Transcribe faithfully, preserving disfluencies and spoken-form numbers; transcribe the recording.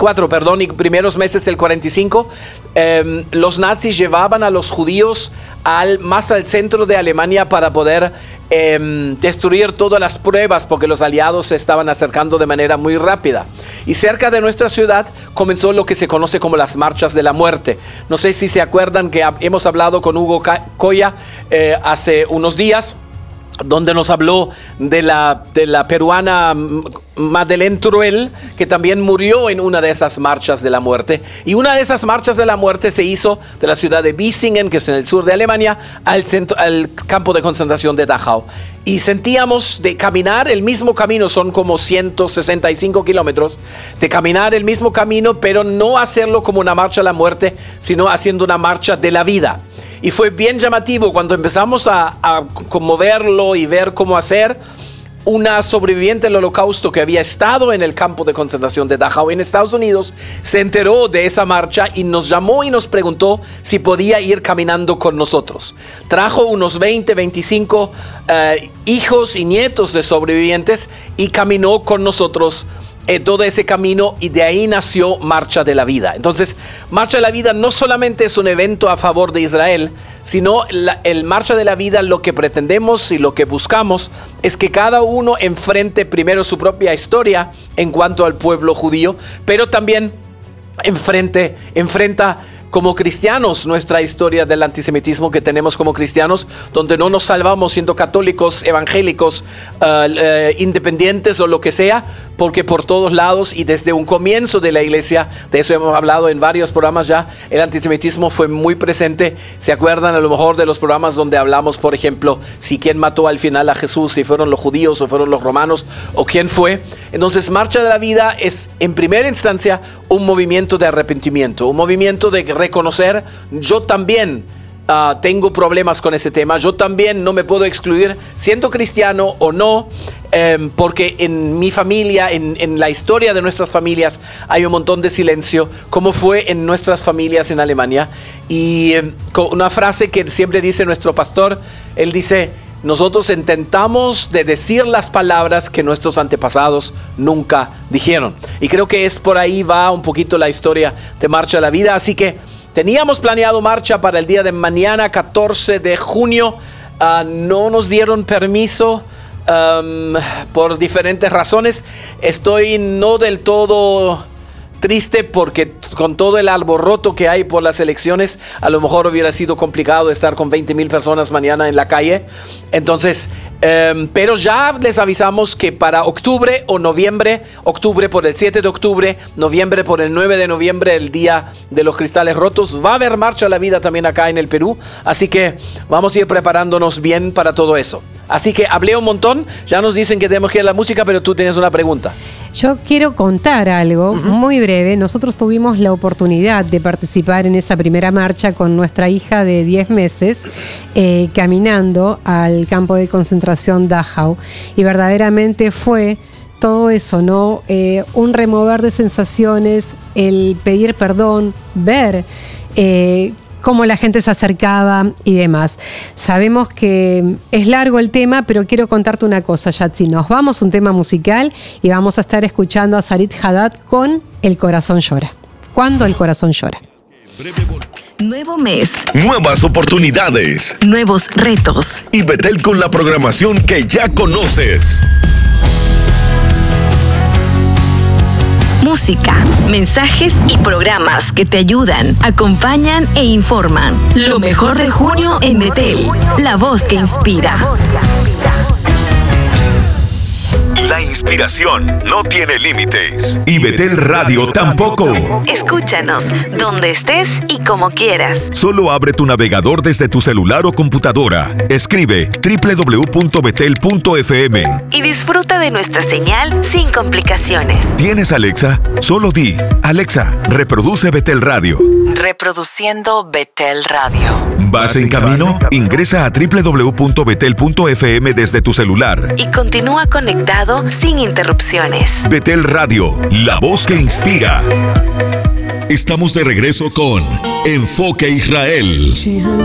cuatro, perdón, y primeros meses del cuarenta y cinco, eh, los nazis llevaban a los judíos al, más al centro de Alemania para poder eh, destruir todas las pruebas, porque los aliados se estaban acercando de manera muy rápida. Y cerca de nuestra ciudad comenzó lo que se conoce como las marchas de la muerte. No sé si se acuerdan que hemos hablado con Hugo Coya eh, hace unos días, donde nos habló de la, de la peruana Madeleine Truel, que también murió en una de esas marchas de la muerte. Y una de esas marchas de la muerte se hizo de la ciudad de Bissingen, que es en el sur de Alemania, al, centro, al campo de concentración de Dachau. Y sentíamos de caminar el mismo camino, son como ciento sesenta y cinco kilómetros, de caminar el mismo camino, pero no hacerlo como una marcha a la muerte, sino haciendo una marcha de la vida. Y fue bien llamativo cuando empezamos a, a conmoverlo y ver cómo hacer. Una sobreviviente del Holocausto que había estado en el campo de concentración de Dachau en Estados Unidos se enteró de esa marcha y nos llamó y nos preguntó si podía ir caminando con nosotros. Trajo unos veinte, veinticinco uh, hijos y nietos de sobrevivientes y caminó con nosotros Eh, todo ese camino, y de ahí nació Marcha de la Vida. Entonces, Marcha de la Vida no solamente es un evento a favor de Israel, sino la, el Marcha de la Vida, lo que pretendemos y lo que buscamos es que cada uno enfrente primero su propia historia en cuanto al pueblo judío, pero también enfrente, enfrenta como cristianos nuestra historia del antisemitismo que tenemos como cristianos, donde no nos salvamos siendo católicos, evangélicos, uh, uh, independientes o lo que sea, porque por todos lados y desde un comienzo de la iglesia, de eso hemos hablado en varios programas ya, el antisemitismo fue muy presente. ¿Se acuerdan a lo mejor de los programas donde hablamos, por ejemplo, si quién mató al final a Jesús, si fueron los judíos o fueron los romanos o quién fue? Entonces, Marcha de la Vida es en primera instancia un movimiento de arrepentimiento, un movimiento de reconocer, yo también uh, tengo problemas con ese tema, yo también no me puedo excluir siendo cristiano o no, eh, porque en mi familia, en, en la historia de nuestras familias hay un montón de silencio, como fue en nuestras familias en Alemania. Y eh, con una frase que siempre dice nuestro pastor, él dice: nosotros intentamos de decir las palabras que nuestros antepasados nunca dijeron. Y creo que es por ahí va un poquito la historia de Marcha de la Vida. Así que teníamos planeado marcha para el día de mañana, catorce de junio. Uh, no nos dieron permiso um, por diferentes razones. Estoy no del todo triste porque con todo el alboroto que hay por las elecciones, a lo mejor hubiera sido complicado estar con veinte mil personas mañana en la calle. Entonces, eh, pero ya les avisamos que para octubre o noviembre, octubre por el siete de octubre, noviembre por el nueve de noviembre, el día de los cristales rotos, va a haber Marcha a la Vida también acá en el Perú. Así que vamos a ir preparándonos bien para todo eso. Así que hablé un montón, ya nos dicen que tenemos que ir a la música, pero tú tienes una pregunta. Yo quiero contar algo uh-huh. muy breve. Nosotros tuvimos la oportunidad de participar en esa primera marcha con nuestra hija de diez meses, eh, caminando al campo de concentración Dachau, y verdaderamente fue todo eso, ¿no? Eh, un remover de sensaciones, el pedir perdón, ver eh, cómo la gente se acercaba y demás. Sabemos que es largo el tema, pero quiero contarte una cosa, Yatsi. Nos vamos a un tema musical y vamos a estar escuchando a Sarit Haddad con El Corazón Llora. ¿Cuándo el corazón llora? Nuevo mes. Nuevas oportunidades. Nuevos retos. Y Betel con la programación que ya conoces. Música, mensajes y programas que te ayudan, acompañan e informan. Lo mejor de junio en Betel, la voz que inspira. La inspiración no tiene límites. Y Betel Radio tampoco. Escúchanos donde estés y como quieras. Solo abre tu navegador desde tu celular o computadora. Escribe doble u doble u doble u punto betel punto efe eme. Y disfruta de nuestra señal sin complicaciones. ¿Tienes Alexa? Solo di: Alexa, reproduce Betel Radio. Reproduciendo Betel Radio. ¿Vas en camino? Ingresa a doble u doble u doble u punto betel punto efe eme desde tu celular. Y continúa conectado sin interrupciones. Betel Radio, la voz que inspira. Estamos de regreso con Enfoque Israel.